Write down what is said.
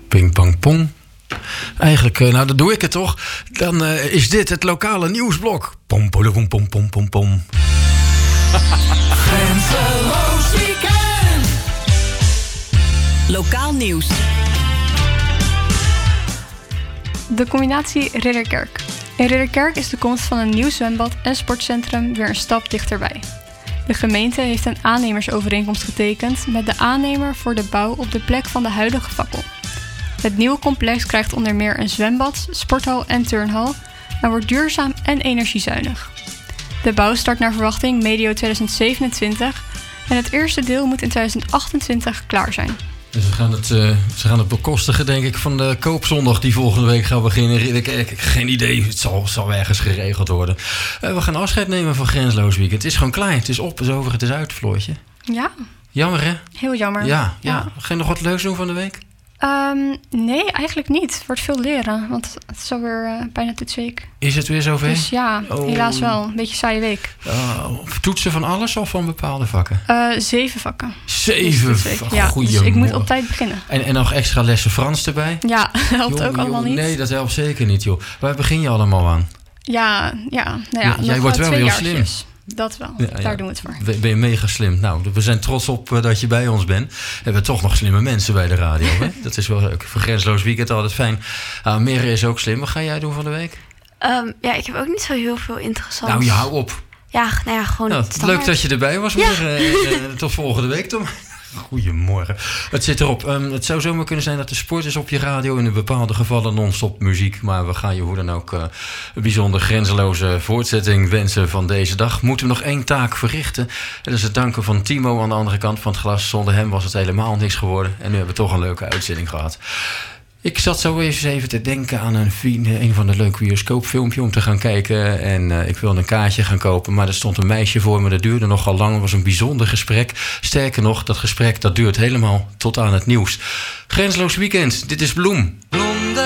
Ping, pang, pong. Eigenlijk, nou dan doe ik het toch. Dan is dit het lokale nieuwsblok. Pom, pom, pom, pom, pom, pom. Grenzeloos weekend. Lokaal nieuws. De combinatie Ridderkerk. In Ridderkerk is de komst van een nieuw zwembad en sportcentrum weer een stap dichterbij. De gemeente heeft een aannemersovereenkomst getekend met de aannemer voor de bouw op de plek van de huidige fakkel. Het nieuwe complex krijgt onder meer een zwembad, sporthal en turnhal en wordt duurzaam en energiezuinig. De bouw start naar verwachting medio 2027 en het eerste deel moet in 2028 klaar zijn. Dus ze gaan het bekostigen, denk ik, van de koopzondag die volgende week gaat beginnen. Ik heb geen idee, het zal ergens geregeld worden. We gaan afscheid nemen van Grenzeloos Weekend. Het is gewoon klaar, het is op, het is over, het is uit, Floortje. Ja. Jammer, hè? Heel jammer. Ja. Ga je nog wat leuks doen van de week? Nee, eigenlijk niet. Het wordt veel leren, want het is alweer bijna toetsweek. Is het weer zover? Dus ja, helaas wel. Een beetje saaie week. Toetsen van alles of van bepaalde vakken? 7 vakken. 7 vakken? Ja, dus ik moet op tijd beginnen. En nog extra lessen Frans erbij? Ja, helpt ook allemaal niet. Nee, dat helpt zeker niet, joh. Waar begin je allemaal aan? Ja, jij wordt wel heel slim. Dat wel, daar doen we het voor. Ben je mega slim. Nou, we zijn trots op dat je bij ons bent. We hebben toch nog slimme mensen bij de radio. Hè? Dat is wel leuk. Voor Grenzeloos Weekend altijd fijn. Mere is ook slim. Wat ga jij doen van de week? Ik heb ook niet zo heel veel interessants. Nou, je hou op. Ja, gewoon leuk dat je erbij was. Ja. Tot volgende week, Tom. Goedemorgen. Het zit erop. Het zou zomaar kunnen zijn dat de sport is op je radio. In bepaalde gevallen non-stop muziek. Maar we gaan je hoe dan ook een bijzonder grenzeloze voortzetting wensen van deze dag. Moeten we nog 1 taak verrichten. Dat is het danken van Timo aan de andere kant van het glas. Zonder hem was het helemaal niks geworden. En nu hebben we toch een leuke uitzending gehad. Ik zat zo even te denken aan een van de leuke bioscoopfilmpje om te gaan kijken. En ik wilde een kaartje gaan kopen, maar er stond een meisje voor me. Dat duurde nogal lang, het was een bijzonder gesprek. Sterker nog, dat gesprek dat duurt helemaal tot aan het nieuws. Grenzeloos Weekend, dit is Bloem.